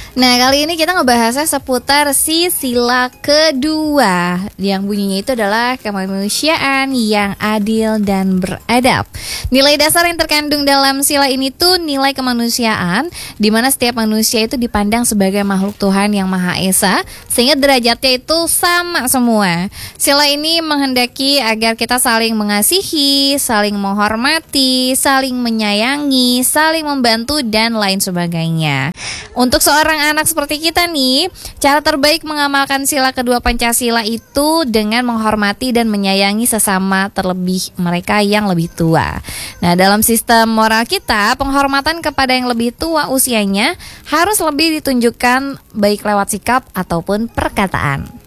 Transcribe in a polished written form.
Nah, kali ini kita ngebahasnya seputar si sila kedua, yang bunyinya itu adalah kemanusiaan yang adil dan beradab. Nilai dasar yang terkandung dalam sila ini tuh nilai kemanusiaan, di mana setiap manusia itu dipandang sebagai makhluk Tuhan yang Maha Esa, sehingga derajatnya itu sama semua. Sila ini menghendaki agar kita saling mengasihi, saling menghormati, saling menyayangi, saling membantu, dan lain sebagainya. Untuk seorang anak seperti kita nih, cara terbaik mengamalkan sila kedua Pancasila itu dengan menghormati dan menyayangi sesama, terlebih mereka yang lebih tua. Nah, dalam sistem moral kita, penghormatan kepada yang lebih tua usianya harus lebih ditunjukkan baik lewat sikap ataupun perkataan.